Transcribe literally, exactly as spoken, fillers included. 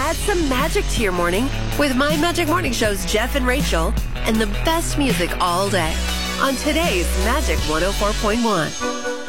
Add some magic to your morning with My Magic Morning Show's Jeff and Rachel and the best music all day on today's Magic one oh four point one.